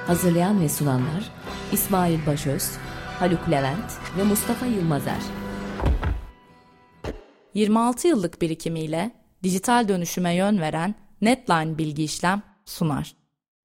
Hazırlayan ve sunanlar İsmail Başöz, Haluk Levent ve Mustafa Yılmazer. 26 yıllık birikimiyle dijital dönüşüme yön veren Netline Bilgi İşlem sunar.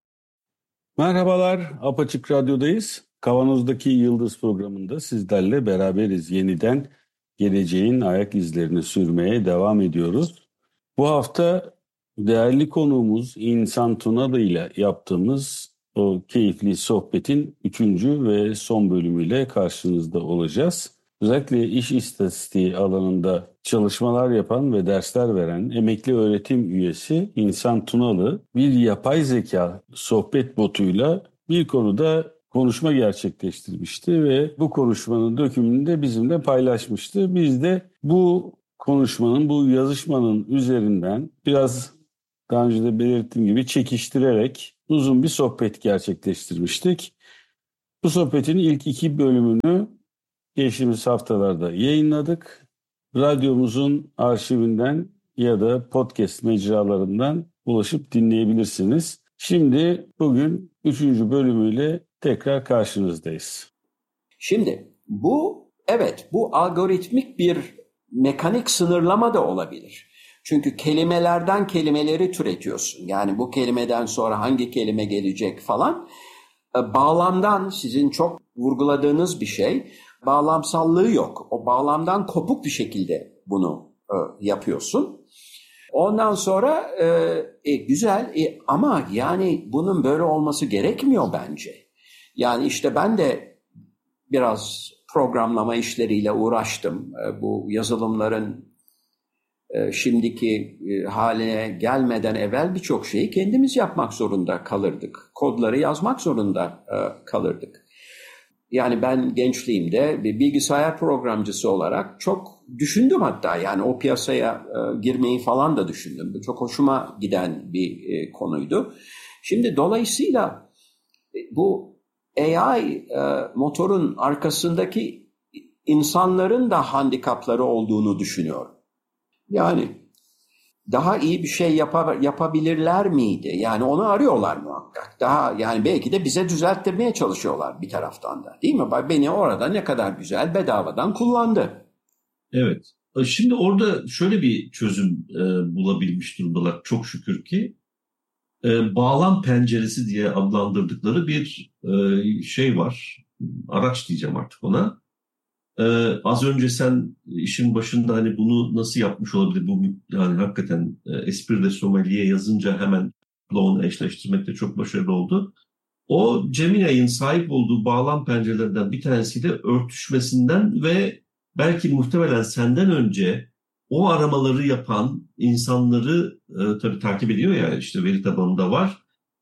Merhabalar, Apaçık Radyo'dayız. Kavanoz'daki Yıldız programında sizlerle beraberiz. Yeniden geleceğin ayak izlerini sürmeye devam ediyoruz. Bu hafta değerli konuğumuz İnsan Tunalı ile yaptığımız o keyifli sohbetin 3. ve son bölümüyle karşınızda olacağız. Özellikle iş istatistiği alanında çalışmalar yapan ve dersler veren emekli öğretim üyesi İnsan Tunalı bir yapay zeka sohbet botuyla bir konuda konuşma gerçekleştirmişti ve bu konuşmanın dökümünü de bizimle paylaşmıştı. Biz de bu konuşmanın, bu yazışmanın üzerinden biraz daha önce de belirttiğim gibi çekiştirerek uzun bir sohbet gerçekleştirmiştik. Bu sohbetin ilk 2 bölümünü geçtiğimiz haftalarda yayınladık. Radyomuzun arşivinden ya da podcast mecralarından ulaşıp dinleyebilirsiniz. Şimdi bugün 3. bölümüyle tekrar karşınızdayız. Şimdi bu algoritmik bir mekanik sınırlama da olabilir. Çünkü kelimelerden kelimeleri türetiyorsun. Yani bu kelimeden sonra hangi kelime gelecek falan. Bağlamdan sizin çok vurguladığınız bir şey. Bağlamsallığı yok. O bağlamdan kopuk bir şekilde bunu yapıyorsun. Ondan sonra güzel ama yani bunun böyle olması gerekmiyor bence. Yani işte ben de biraz programlama işleriyle uğraştım. Bu yazılımların şimdiki haline gelmeden evvel birçok şeyi kendimiz yapmak zorunda kalırdık. Kodları yazmak zorunda kalırdık. Yani ben gençliğimde bir bilgisayar programcısı olarak çok düşündüm hatta. Yani o piyasaya girmeyi falan da düşündüm. Bu çok hoşuma giden bir konuydu. Şimdi dolayısıyla bu AI motorun arkasındaki insanların da handikapları olduğunu düşünüyorum. Yani daha iyi bir şey yapabilirler miydi? Yani onu arıyorlar muhakkak. Yani belki de bize düzelttirmeye çalışıyorlar bir taraftan da. Değil mi? Beni orada ne kadar güzel bedavadan kullandı. Evet. Şimdi orada şöyle bir çözüm bulabilmiş durumdalar çok şükür ki. Bağlam penceresi diye adlandırdıkları bir şey var. Araç diyeceğim artık ona. Az önce sen işin başında hani bunu nasıl yapmış olabilir? Bu yani hakikaten Esprit de Sommelier yazınca hemen onu eşleştirmekte çok başarılı oldu. O Gemini'nin sahip olduğu bağlam pencerelerinden bir tanesiyle örtüşmesinden ve belki muhtemelen senden önce o aramaları yapan insanları tabii takip ediyor ya, işte veri tabanında var.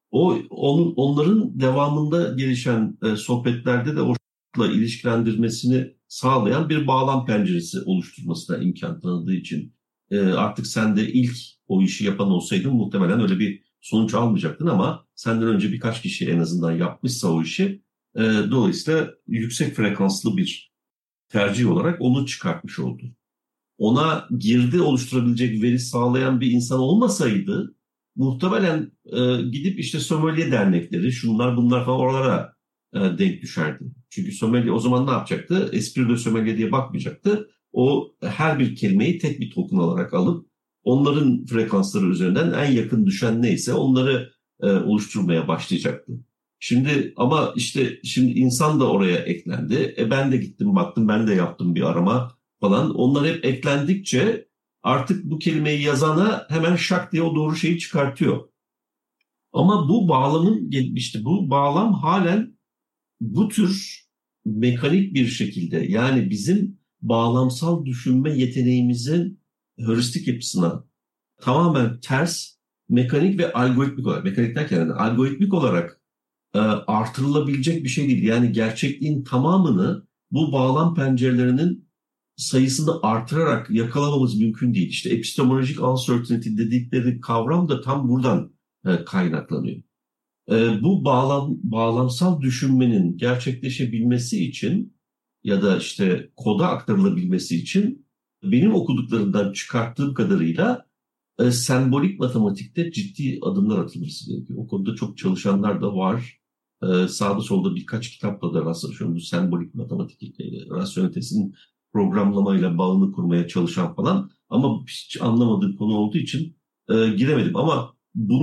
Onların devamında gelişen sohbetlerde de o ilişkilendirmesini sağlayan bir bağlam penceresi oluşturmasına imkan tanıdığı için artık sen de ilk o işi yapan olsaydın muhtemelen öyle bir sonuç almayacaktın ama senden önce birkaç kişi en azından yapmışsa o işi dolayısıyla yüksek frekanslı bir tercih olarak onu çıkartmış oldu. Ona girdi oluşturabilecek veri sağlayan bir insan olmasaydı muhtemelen gidip işte sommelier dernekleri şunlar bunlar falan oralara denk düşerdi. Çünkü sommelier o zaman ne yapacaktı? Esprit de Sommelier diye bakmayacaktı. O her bir kelimeyi tek bir token olarak alıp onların frekansları üzerinden en yakın düşen neyse onları oluşturmaya başlayacaktı. Şimdi ama işte şimdi insan da oraya eklendi. Ben de gittim baktım, ben de yaptım bir arama falan. Onlar hep eklendikçe artık bu kelimeyi yazana hemen şak diye o doğru şeyi çıkartıyor. Ama bu bağlamın işte bu bağlam halen bu tür mekanik bir şekilde, yani bizim bağlamsal düşünme yeteneğimizin heuristik yapısına tamamen ters, mekanik ve algoritmik olarak, mekanik derken yani algoritmik olarak artırılabilecek bir şey değil. Yani gerçekliğin tamamını bu bağlam pencerelerinin sayısını artırarak yakalamamız mümkün değil. İşte epistemolojik uncertainty dedikleri kavram da tam buradan kaynaklanıyor. Bu bağlamsal düşünmenin gerçekleşebilmesi için ya da işte koda aktarılabilmesi için benim okuduklarımdan çıkarttığım kadarıyla sembolik matematikte ciddi adımlar atılması gerekiyor. O konuda çok çalışanlar da var. Sağda solda birkaç kitapla da rastlaşıyorum. Bu sembolik matematik, rasyonelitesinin programlamayla bağını kurmaya çalışan falan. Ama hiç anlamadığım konu olduğu için giremedim. Ama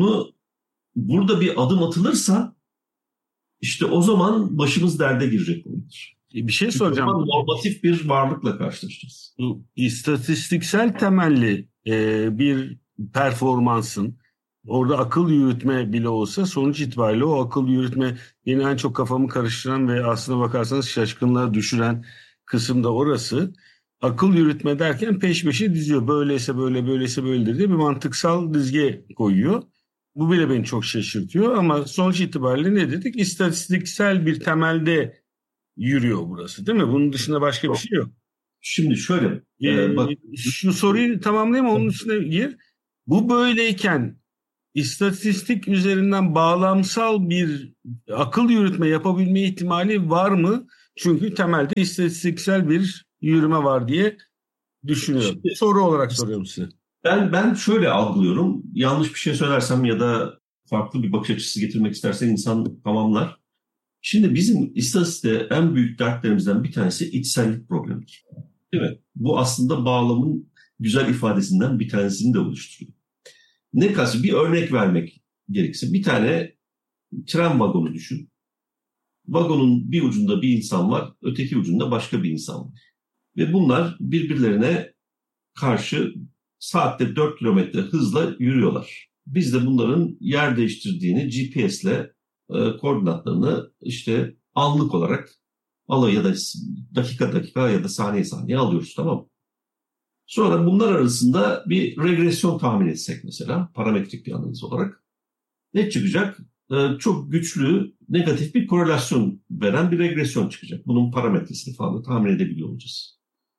burada bir adım atılırsa işte o zaman başımız derde girecek demektir. Bir şey Çünkü soracağım. normatif bir varlıkla karşılaşacağız. Bu istatistiksel temelli bir performansın, orada akıl yürütme bile olsa sonuç itibariyle o akıl yürütme yine en çok kafamı karıştıran ve aslına bakarsanız şaşkınlığa düşüren kısım da orası. Akıl yürütme derken peş peşe diziyor. Böyleyse böyle, böyleyse böyledir diye bir mantıksal dizge koyuyor. Bu bile beni çok şaşırtıyor ama sonuç itibariyle ne dedik? İstatistiksel bir temelde yürüyor burası, değil mi? Bunun dışında başka bir şey yok. Şimdi şöyle, bak, Şu soruyu tamamlayayım, onun üstüne gir. Bu böyleyken istatistik üzerinden bağlamsal bir akıl yürütme yapabilme ihtimali var mı? Çünkü temelde istatistiksel bir yürüme var diye düşünüyorum. Şimdi, soru olarak soruyorum size. Ben şöyle algılıyorum. Yanlış bir şey söylersem ya da farklı bir bakış açısı getirmek isterse insan tamamlar. Şimdi bizim istatistikte en büyük dertlerimizden bir tanesi içsellik problemidir. Değil mi? Bu aslında bağlamın güzel ifadesinden bir tanesini de oluşturuyor. Ne kastı? Bir örnek vermek gerekirse bir tane tren vagonu düşün. Vagonun bir ucunda bir insan var, öteki ucunda başka bir insan var. Ve bunlar birbirlerine karşı saatte 4 kilometre hızla yürüyorlar. Biz de bunların yer değiştirdiğini GPS'le koordinatlarını işte anlık olarak ya da dakika ya da saniye alıyoruz, tamam mı? Sonra bunlar arasında bir regresyon tahmin etsek mesela parametrik bir analiz olarak ne çıkacak? Çok güçlü negatif bir korelasyon veren bir regresyon çıkacak. Bunun parametresini falan da tahmin edebiliyor olacağız.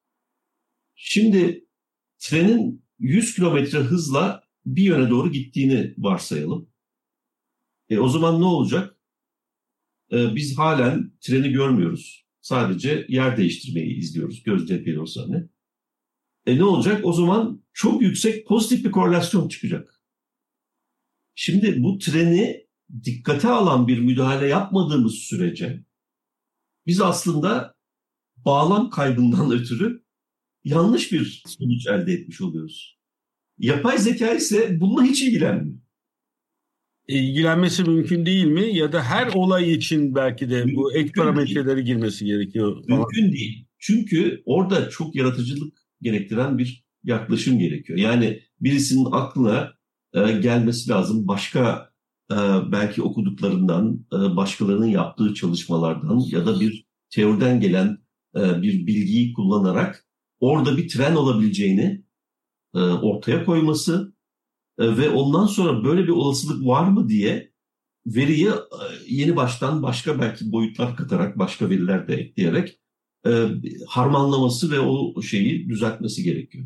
Şimdi trenin 100 kilometre hızla bir yöne doğru gittiğini varsayalım. O zaman ne olacak? Biz halen treni görmüyoruz. Sadece yer değiştirmeyi izliyoruz. Gözle yapıyoruz hani. Ne olacak? O zaman çok yüksek pozitif bir korelasyon çıkacak. Şimdi bu treni dikkate alan bir müdahale yapmadığımız sürece biz aslında bağlam kaybından ötürü yanlış bir sonuç elde etmiş oluyoruz. Yapay zeka ise bununla hiç ilgilenmiyor. İlgilenmesi mümkün değil mi? Ya da her olay için belki de bu ek parametreleri girmesi gerekiyor falan. Mümkün değil. Çünkü orada çok yaratıcılık gerektiren bir yaklaşım gerekiyor. Yani birisinin aklına gelmesi lazım. Başka belki okuduklarından, başkalarının yaptığı çalışmalardan ya da bir teoriden gelen bir bilgiyi kullanarak orada bir tren olabileceğini ortaya koyması ve ondan sonra böyle bir olasılık var mı diye veriyi yeni baştan başka belki boyutlar katarak, başka veriler de ekleyerek harmanlaması ve o şeyi düzeltmesi gerekiyor.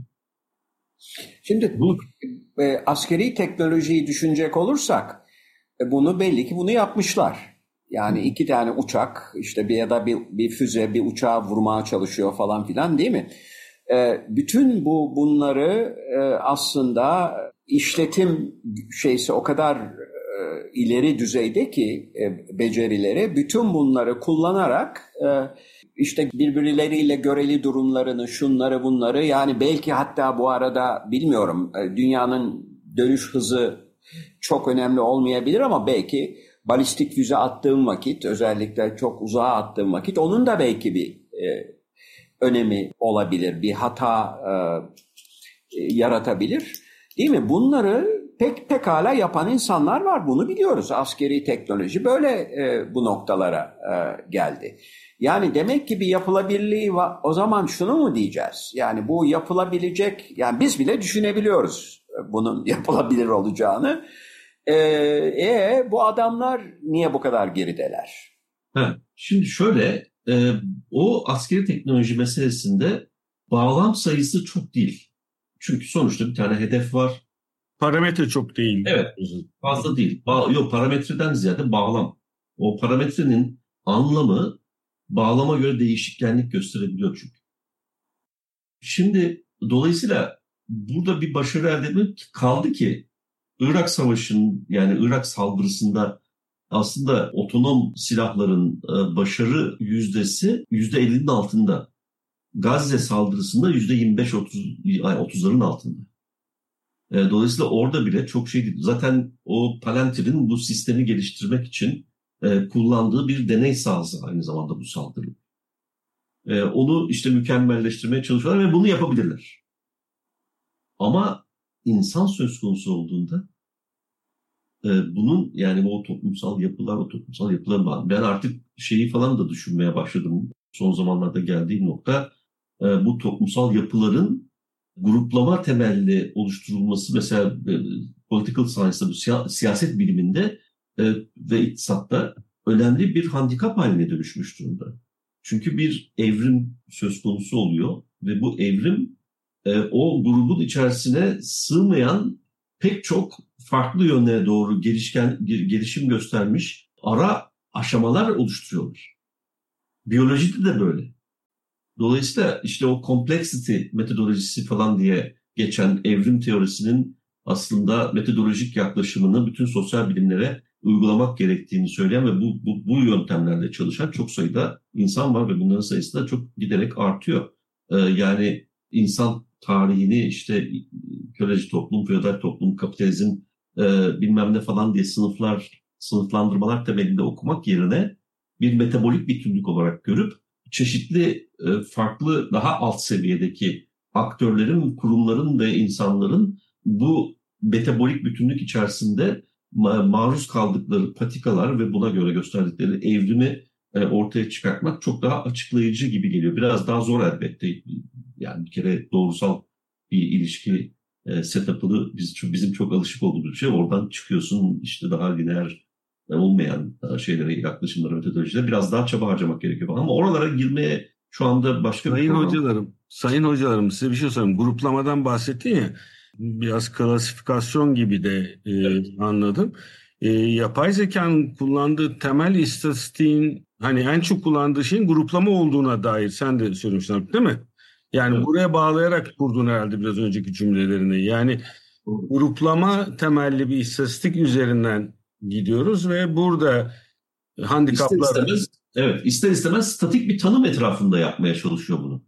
Şimdi askeri teknolojiyi düşünecek olursak bunu belli ki bunu yapmışlar. Yani 2 tane uçak işte ya da bir füze bir uçağı vurmaya çalışıyor falan filan, değil mi? Bütün bunları aslında işletim şeysi o kadar ileri düzeyde ki becerileri, bütün bunları kullanarak işte birbirleriyle göreli durumlarını, şunları bunları, yani belki hatta bu arada bilmiyorum dünyanın dönüş hızı çok önemli olmayabilir ama belki balistik füze attığım vakit, özellikle çok uzağa attığım vakit onun da belki bir önemi olabilir, bir hata yaratabilir, değil mi? Bunları pekala yapan insanlar var, bunu biliyoruz. Askeri teknoloji böyle bu noktalara geldi. Yani demek ki bir yapılabilirliği var. O zaman şunu mu diyeceğiz? Yani bu yapılabilecek, yani biz bile düşünebiliyoruz bunun yapılabilir olacağını. Bu adamlar niye bu kadar gerideler? Şimdi şöyle, o askeri teknoloji meselesinde bağlam sayısı çok değil. Çünkü sonuçta bir tane hedef var. Parametre çok değil. Evet, fazla değil. Yok, parametreden ziyade bağlam. O parametrenin anlamı bağlama göre değişkenlik gösterebiliyor çünkü. Şimdi dolayısıyla burada bir başarı elde etmek kaldı ki Irak Savaşı'nın, yani Irak saldırısında aslında otonom silahların başarı yüzdesi %50'nin altında. Gazze saldırısında %25-30'ların altında. Dolayısıyla orada bile çok şey değil. Zaten o Palantir'in bu sistemi geliştirmek için kullandığı bir deney sahası aynı zamanda bu saldırı. Onu işte mükemmelleştirmeye çalışıyorlar ve bunu yapabilirler. Ama insan söz konusu olduğunda bunun yani o toplumsal yapılar var. Ben artık şeyi falan da düşünmeye başladım. Son zamanlarda geldiğim nokta bu toplumsal yapıların gruplama temelli oluşturulması, mesela political science'da, bu siyaset biliminde ve iktisatta önemli bir handikap haline dönüşmüş durumda. Çünkü bir evrim söz konusu oluyor ve bu evrim o grubun içerisine sığmayan pek çok farklı yöne doğru gelişim göstermiş ara aşamalar oluşturuyorlar. Biyolojide de böyle. Dolayısıyla işte o complexity metodolojisi falan diye geçen evrim teorisinin aslında metodolojik yaklaşımını bütün sosyal bilimlere uygulamak gerektiğini söyleyen ve bu yöntemlerle çalışan çok sayıda insan var ve bunların sayısı da çok giderek artıyor. Yani insan tarihini işte köleci toplum, feodal toplum, kapitalizm bilmem ne falan diye sınıflandırmalar temelinde okumak yerine bir metabolik bütünlük olarak görüp çeşitli farklı daha alt seviyedeki aktörlerin, kurumların ve insanların bu metabolik bütünlük içerisinde maruz kaldıkları patikalar ve buna göre gösterdikleri evrimi ortaya çıkartmak çok daha açıklayıcı gibi geliyor. Biraz daha zor elbette. Yani bir kere doğrusal bir ilişki setup'ını bizim çok alışık olduğumuz bir şey. Oradan çıkıyorsun işte daha lineer olmayan şeylere, yaklaşımlara, metodolojilere biraz daha çaba harcamak gerekiyor falan. Ama oralara girmeye şu anda başka bir program. Sayın hocalarım size bir şey sorayım. Gruplamadan bahsettin ya, biraz klasifikasyon gibi de anladım. Yapay zekanın kullandığı temel istatistiğin hani en çok kullandığı şeyin gruplama olduğuna dair sen de söylemiştin değil mi? Yani evet. Buraya bağlayarak kurdun herhalde biraz önceki cümlelerini. Yani gruplama temelli bir istatistik üzerinden gidiyoruz ve burada handikaplar... İster istemez statik bir tanım etrafında yapmaya çalışıyor bunu.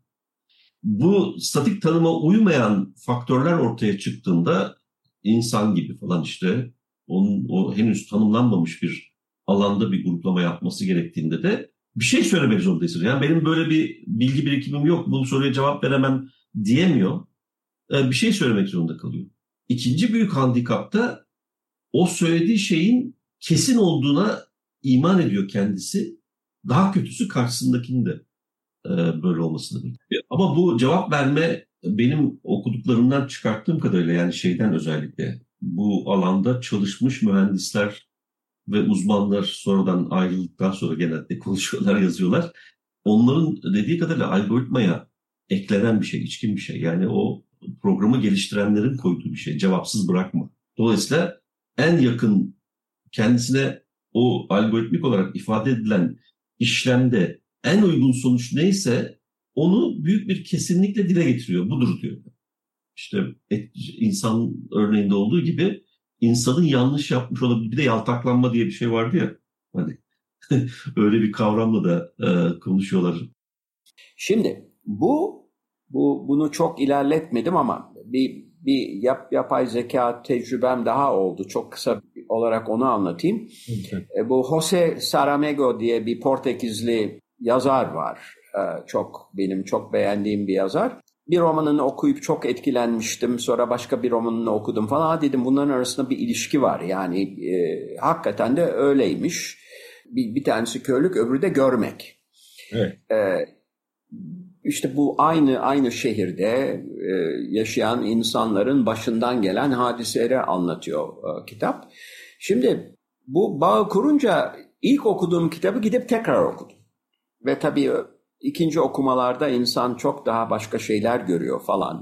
Bu statik tanıma uymayan faktörler ortaya çıktığında insan gibi falan işte o henüz tanımlanmamış bir alanda bir gruplama yapması gerektiğinde de bir şey söylemek zorundaysın. Yani benim böyle bir bilgi birikimim yok, bu soruya cevap veremem diyemiyor. Bir şey söylemek zorunda kalıyor. İkinci büyük handikap da o söylediği şeyin kesin olduğuna iman ediyor kendisi. Daha kötüsü karşısındakinin de böyle olmasını bekliyor. Ama bu cevap verme benim okuduklarımdan çıkarttığım kadarıyla yani şeyden özellikle bu alanda çalışmış mühendisler ve uzmanlar sonradan ayrıldıktan sonra genelde konuşuyorlar, yazıyorlar. Onların dediği kadarıyla algoritmaya eklenen bir şey, içkin bir şey. Yani o programı geliştirenlerin koyduğu bir şey. Cevapsız bırakma. Dolayısıyla en yakın kendisine o algoritmik olarak ifade edilen işlemde en uygun sonuç neyse onu büyük bir kesinlikle dile getiriyor. Budur diyor. İşte insan örneğinde olduğu gibi insanın yanlış yapmış olabilir. Bir de yaltaklanma diye bir şey vardı ya. Hani öyle bir kavramla da konuşuyorlar. Şimdi bunu çok ilerletmedim ama bir yapay zeka tecrübem daha oldu. Çok kısa olarak onu anlatayım. Okay. Bu José Saramago diye bir Portekizli yazar var. Benim çok beğendiğim bir yazar. Bir romanını okuyup çok etkilenmiştim. Sonra başka bir romanını okudum falan. Dedim bunların arasında bir ilişki var. Yani hakikaten de öyleymiş. Bir tanesi körlük, öbürü de görmek. Evet. İşte bu aynı şehirde yaşayan insanların başından gelen hadiseleri anlatıyor kitap. Şimdi bu bağı kurunca ilk okuduğum kitabı gidip tekrar okudum. Ve tabii ikinci okumalarda insan çok daha başka şeyler görüyor falan.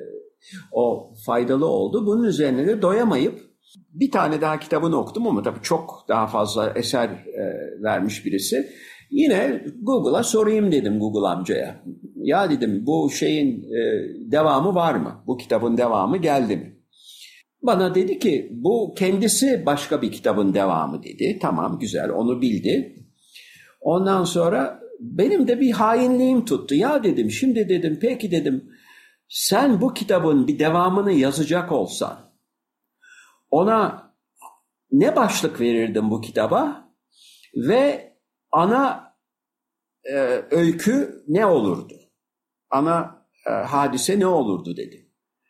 O faydalı oldu. Bunun üzerine de doyamayıp bir tane daha kitabını okudum ama tabii çok daha fazla eser vermiş birisi. Yine Google'a sorayım dedim, Google amcaya. Ya dedim bu şeyin devamı var mı? Bu kitabın devamı geldi mi? Bana dedi ki bu kendisi başka bir kitabın devamı dedi. Tamam, güzel, onu bildi. Ondan sonra benim de bir hainliğim tuttu. Ya dedim, şimdi dedim, peki dedim, sen bu kitabın bir devamını yazacak olsan ona ne başlık verirdin bu kitaba ve ana öykü ne olurdu? Ana hadise ne olurdu dedi.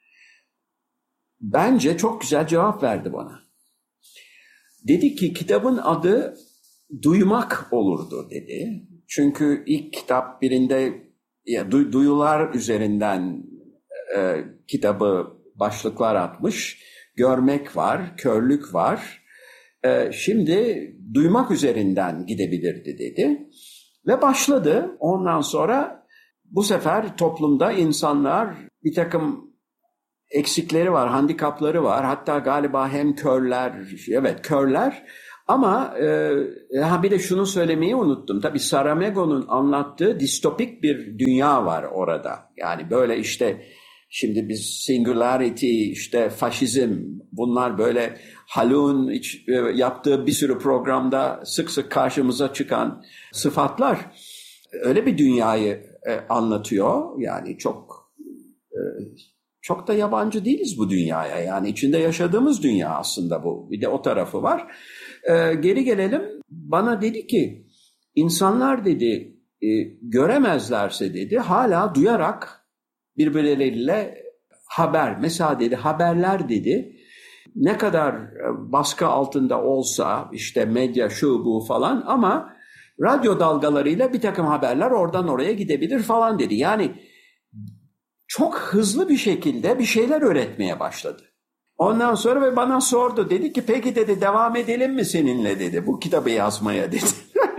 Bence çok güzel cevap verdi bana. Dedi ki kitabın adı Duymak olurdu dedi. Çünkü ilk kitap birinde duyular üzerinden kitabı başlıklar atmış. Görmek var, körlük var. Şimdi duymak üzerinden gidebilirdi dedi. Ve başladı. Ondan sonra bu sefer toplumda insanlar bir takım eksikleri var, handikapları var. Hatta galiba hem körler, evet körler. Ama bir de şunu söylemeyi unuttum. Tabii Saramago'nun anlattığı distopik bir dünya var orada. Yani böyle işte şimdi biz singularity, işte faşizm, bunlar böyle Haluk'un yaptığı bir sürü programda sık sık karşımıza çıkan sıfatlar. Öyle bir dünyayı anlatıyor. Yani çok da yabancı değiliz bu dünyaya. Yani içinde yaşadığımız dünya aslında bu. Bir de o tarafı var. Geri gelelim. Bana dedi ki insanlar dedi göremezlerse dedi hala duyarak birbirleriyle haber. Mesela dedi haberler dedi ne kadar baskı altında olsa işte medya şu bu falan ama radyo dalgalarıyla bir takım haberler oradan oraya gidebilir falan dedi. Yani çok hızlı bir şekilde bir şeyler öğretmeye başladı. Ondan sonra ve bana sordu. Dedi ki peki dedi devam edelim mi seninle dedi bu kitabı yazmaya dedi.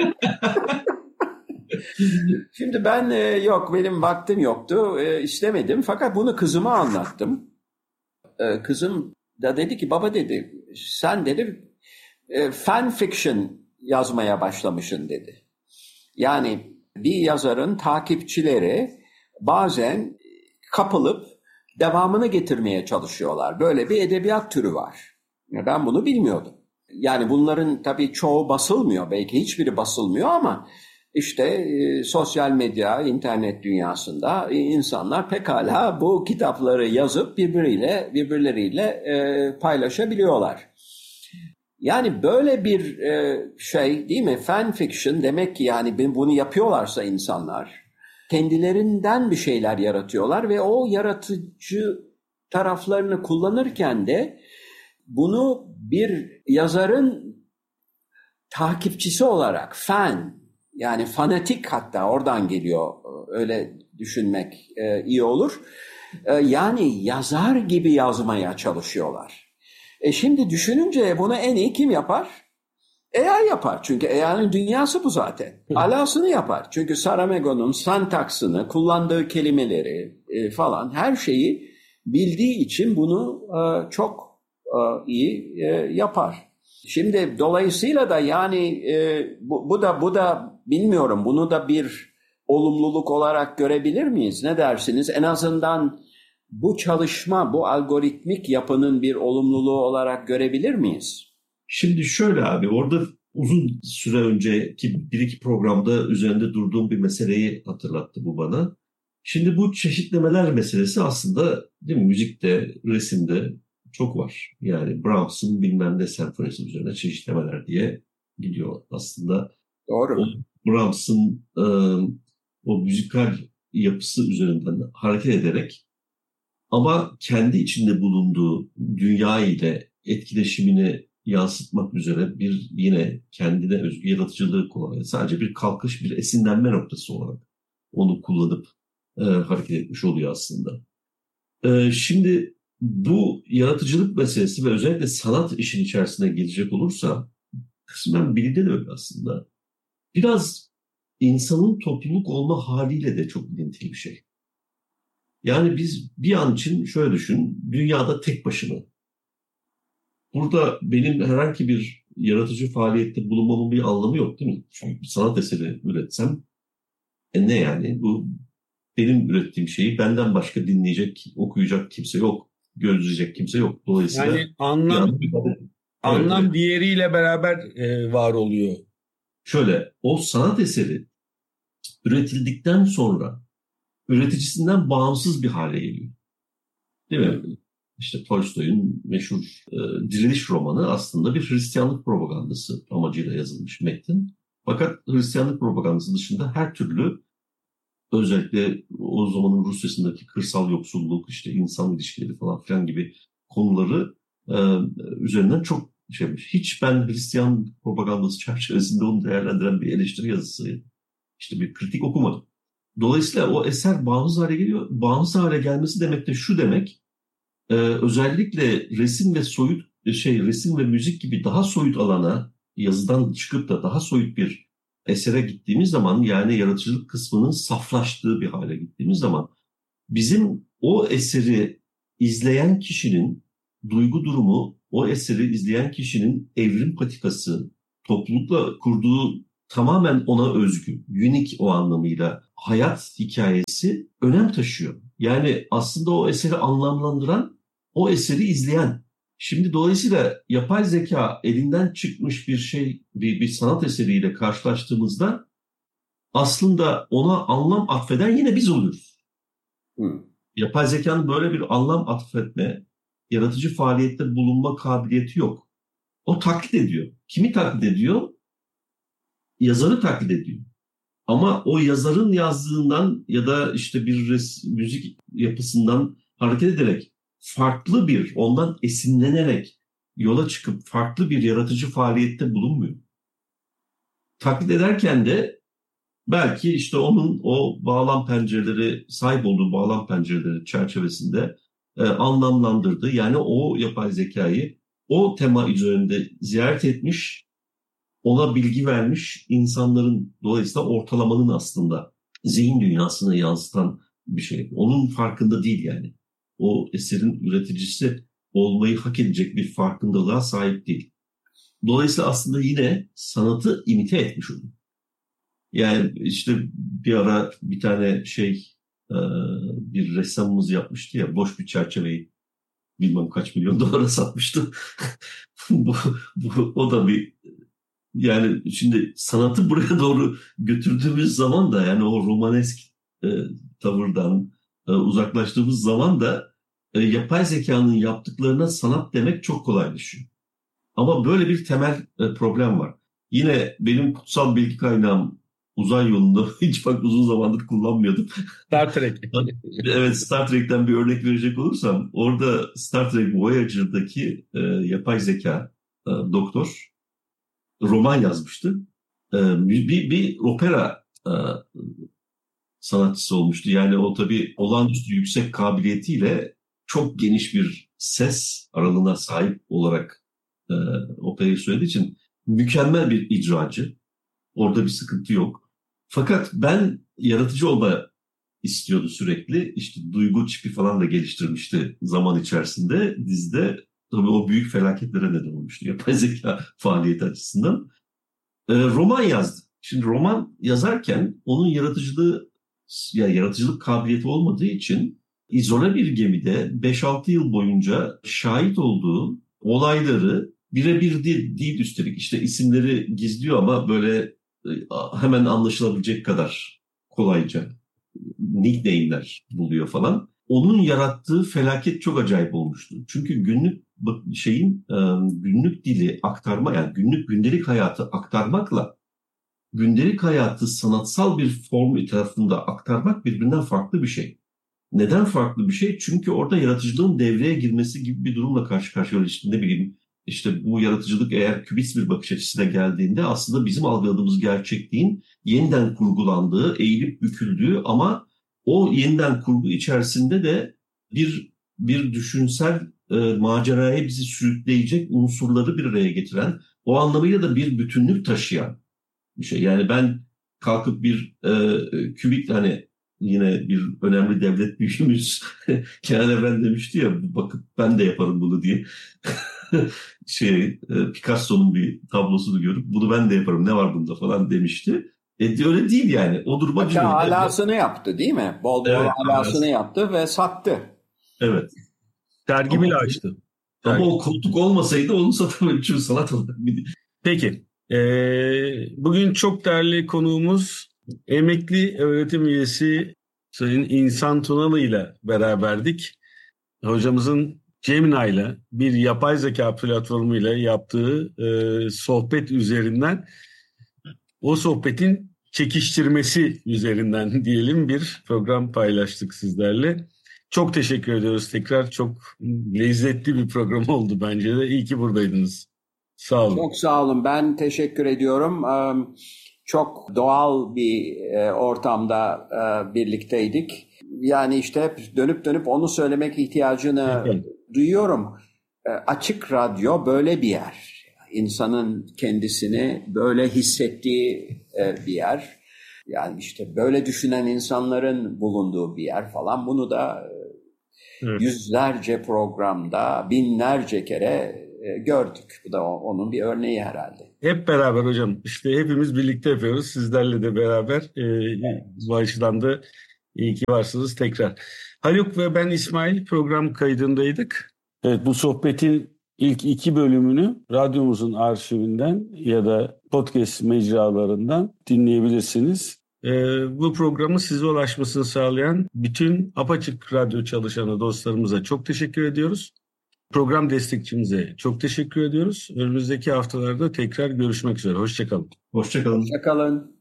Şimdi ben yok benim vaktim yoktu istemedim fakat bunu kızıma anlattım. Kızım da dedi ki baba dedi sen dedi fan fiction yazmaya başlamışsın dedi. Yani bir yazarın takipçileri bazen kapılıp devamını getirmeye çalışıyorlar. Böyle bir edebiyat türü var. Ben bunu bilmiyordum. Yani bunların tabii çoğu basılmıyor. Belki hiçbiri basılmıyor ama işte sosyal medya, internet dünyasında insanlar pekala bu kitapları yazıp birbirleriyle paylaşabiliyorlar. Yani böyle bir şey değil mi? Fan fiction demek ki yani bunu yapıyorlarsa insanlar kendilerinden bir şeyler yaratıyorlar ve o yaratıcı taraflarını kullanırken de bunu bir yazarın takipçisi olarak fan yani fanatik hatta oradan geliyor öyle düşünmek iyi olur. Yani yazar gibi yazmaya çalışıyorlar. Şimdi düşününce bunu en iyi kim yapar? AI yapar. Çünkü AI'nin dünyası bu zaten. Alasını yapar. Çünkü Saramago'nun santaksını, kullandığı kelimeleri falan her şeyi bildiği için bunu çok iyi yapar. Şimdi dolayısıyla da yani bu da bilmiyorum bunu da bir olumluluk olarak görebilir miyiz? Ne dersiniz? En azından bu çalışma, bu algoritmik yapının bir olumluluğu olarak görebilir miyiz? Şimdi şöyle abi orada uzun süre önceki bir iki programda üzerinde durduğum bir meseleyi hatırlattı bu bana. Şimdi bu çeşitlemeler meselesi aslında değil mi? Müzikte, resimde çok var. Yani Brahms'ın bilmem ne senfonisi üzerine çeşitlemeler diye gidiyor aslında. Doğru. Brahms'ın o müzikal yapısı üzerinden hareket ederek ama kendi içinde bulunduğu dünya ile etkileşimini yansıtmak üzere bir yine kendine özgü yaratıcılığı kullanan sadece bir kalkış, bir esinlenme noktası olarak onu kullanıp hareket etmiş oluyor aslında. Şimdi bu yaratıcılık meselesi ve özellikle sanat işin içerisine gelecek olursa kısmen bilinen öyle aslında. Biraz insanın topluluk olma haliyle de çok ilintili bir şey. Yani biz bir an için şöyle düşün, dünyada tek başına. Burada benim herhangi bir yaratıcı faaliyette bulunmamın bir anlamı yok değil mi? Çünkü bir sanat eseri üretsem ne yani? Bu benim ürettiğim şeyi benden başka dinleyecek, okuyacak kimse yok. gözleyecek kimse yok. Dolayısıyla Yani anlam diğeriyle beraber var oluyor. Şöyle, o sanat eseri üretildikten sonra üreticisinden bağımsız bir hale geliyor. Değil mi? İşte Tolstoy'un meşhur Diriliş romanı aslında bir Hristiyanlık propagandası amacıyla yazılmış metin. Fakat Hristiyanlık propagandası dışında her türlü, özellikle o zamanın Rusya'sındaki kırsal yoksulluk, işte insan ilişkileri falan filan gibi konuları üzerinden çok şeymiş. Hiç ben Hristiyan propagandası çerçevesinde onu değerlendiren bir eleştiri yazısı, işte bir kritik okumadım. Dolayısıyla o eser bağımsız hale geliyor. Bağımsız hale gelmesi demek de şu demek, özellikle resim ve müzik gibi daha soyut alana, yazıdan çıkıp da daha soyut bir esere gittiğimiz zaman, yani yaratıcılık kısmının saflaştığı bir hale gittiğimiz zaman, bizim o eseri izleyen kişinin duygu durumu, o eseri izleyen kişinin evrim patikası, toplulukla kurduğu tamamen ona özgü, unik o anlamıyla hayat hikayesi önem taşıyor. Yani aslında o eseri anlamlandıran, o eseri izleyen. Şimdi dolayısıyla yapay zeka elinden çıkmış bir şey, bir sanat eseriyle karşılaştığımızda aslında ona anlam atfeden yine biz oluyoruz. Yapay zekanın böyle bir anlam atfetme, yaratıcı faaliyette bulunma kabiliyeti yok. O taklit ediyor. Kimi taklit ediyor? Yazarı taklit ediyor. Ama o yazarın yazdığından ya da işte bir müzik yapısından hareket ederek farklı bir, ondan esinlenerek yola çıkıp farklı bir yaratıcı faaliyette bulunmuyor. Taklit ederken de belki işte onun o sahip olduğu bağlam pencereleri çerçevesinde anlamlandırdı. Yani o yapay zekayı o tema üzerinde ziyaret etmiş, ona bilgi vermiş insanların, dolayısıyla ortalamanın aslında zihin dünyasına yansıtan bir şey. Onun farkında değil yani. O eserin üreticisi olmayı hak edecek bir farkındalığa sahip değil. Dolayısıyla aslında yine sanatı imite etmiş oluyor. Yani işte bir ara bir tane bir ressamımız yapmıştı ya, boş bir çerçeveyi bilmem kaç milyon dolara satmıştı. O da bir, yani şimdi sanatı buraya doğru götürdüğümüz zaman da, yani o romanesk tavırdan uzaklaştığımız zaman da yapay zekanın yaptıklarına sanat demek çok kolaylaşıyor. Ama böyle bir temel problem var. Yine benim kutsal bilgi kaynağım uzay yolunu hiç uzun zamandır kullanmıyordum. Star Trek. Evet, Star Trek'ten bir örnek verecek olursam, orada Star Trek Voyager'daki yapay zeka doktor roman yazmıştı. Bir opera sanatçısı olmuştu. Yani o tabii olağanüstü yüksek kabiliyetiyle çok geniş bir ses aralığına sahip olarak operayı söylediği için mükemmel bir icracı. Orada bir sıkıntı yok. Fakat ben yaratıcı olma istiyordu sürekli. İşte duygu çipi falan da geliştirmişti zaman içerisinde dizide. Tabii o büyük felaketlere neden olmuştu yapay zeka faaliyeti açısından. Roman yazdı. Şimdi roman yazarken onun yaratıcılık kabiliyeti olmadığı için izole bir gemide 5-6 yıl boyunca şahit olduğu olayları birebir değil üstelik, işte isimleri gizliyor ama böyle hemen anlaşılabilecek kadar kolayca nickname'ler buluyor falan. Onun yarattığı felaket çok acayip olmuştu. Çünkü günlük dili aktarma, yani gündelik hayatı aktarmakla gündelik hayatı sanatsal bir form etrafında aktarmak birbirinden farklı bir şey. Neden farklı bir şey? Çünkü orada yaratıcılığın devreye girmesi gibi bir durumla karşı karşıya, işte ne bileyim, işte bu yaratıcılık eğer kübist bir bakış açısına geldiğinde aslında bizim algıladığımız gerçekliğin yeniden kurgulandığı, eğilip büküldüğü ama o yeniden kurgu içerisinde de bir düşünsel maceraya bizi sürükleyecek unsurları bir araya getiren, o anlamıyla da bir bütünlük taşıyan bir şey. Yani ben kalkıp bir kübik, hani yine bir önemli devlet büyüğümüz Kenan Evren demişti ya, bakıp ben de yaparım bunu diye. Picasso'nun bir tablosunu görüp bunu ben de yaparım, ne var bunda falan demişti. Öyle değil yani. O duruma hatta alasını yaptı değil mi? Bol evet, alasını yaptı ve sattı. Evet. Sergi bile açtı. Ama o koltuk olmasaydı onu satamayacağım sanat olarak. Peki. Bugün çok değerli konuğumuz emekli öğretim üyesi Sayın İnsan Tunalı ile beraberdik. Hocamızın Gemini ile bir yapay zeka platformuyla yaptığı sohbet üzerinden o sohbetin çekiştirmesi üzerinden diyelim bir program paylaştık sizlerle. Çok teşekkür ediyoruz tekrar. Çok lezzetli bir program oldu bence de. İyi ki buradaydınız. Sağ olun. Çok sağ olun. Ben teşekkür ediyorum. Çok doğal bir ortamda birlikteydik. Yani işte hep dönüp onu söylemek ihtiyacını duyuyorum. Açık Radyo böyle bir yer. İnsanın kendisini böyle hissettiği bir yer. Yani işte böyle düşünen insanların bulunduğu bir yer falan. Bunu da yüzlerce programda, binlerce kere gördük. Bu da onun bir örneği herhalde. Hep beraber hocam. İşte hepimiz birlikte yapıyoruz. Sizlerle de beraber. Bu açıdan da iyi ki varsınız tekrar. Haluk ve ben İsmail program kaydındaydık. Evet, bu sohbetin ilk 2 bölümünü radyomuzun arşivinden ya da podcast mecralarından dinleyebilirsiniz. Bu programın size ulaşmasını sağlayan bütün Apaçık Radyo çalışanı dostlarımıza çok teşekkür ediyoruz. Program destekçimize çok teşekkür ediyoruz. Önümüzdeki haftalarda tekrar görüşmek üzere. Hoşça kalın. Hoşça kalın. Hoşça kalın.